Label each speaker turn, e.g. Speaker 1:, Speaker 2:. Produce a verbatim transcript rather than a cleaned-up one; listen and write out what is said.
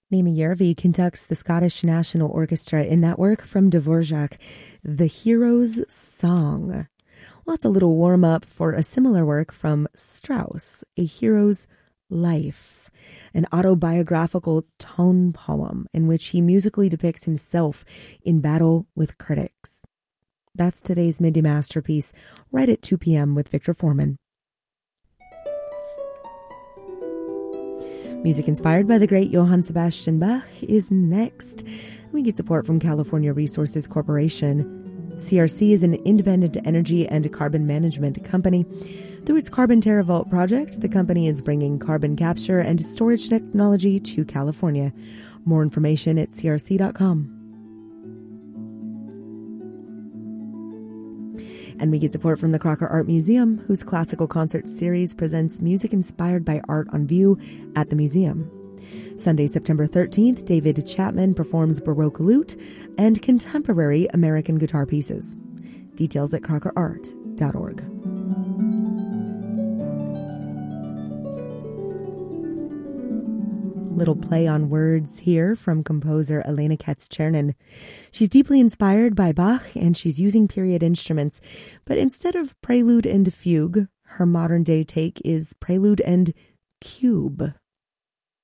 Speaker 1: Naomi Järvi conducts the Scottish National Orchestra in that work from Dvorak, The Hero's Song. Well, that's a little warm-up for a similar work from Strauss, A Hero's Life, an autobiographical tone poem in which he musically depicts himself in battle with critics. That's today's Midday Masterpiece, right at two p.m. with Victor Foreman. Music inspired by the great Johann Sebastian Bach is next. We get support from California Resources Corporation. C R C is an independent energy and carbon management company. Through its Carbon TerraVault project, the company is bringing carbon capture and storage technology to California. More information at c r c dot com. And we get support from the Crocker Art Museum, whose classical concert series presents music inspired by art on view at the museum. Sunday, September thirteenth, David Chapman performs Baroque lute and contemporary American guitar pieces. Details at crocker art dot org. Little play on words here from composer Elena Katz-Chernin. She's deeply inspired by Bach and she's using period instruments, but instead of prelude and fugue, her modern day take is prelude and cube.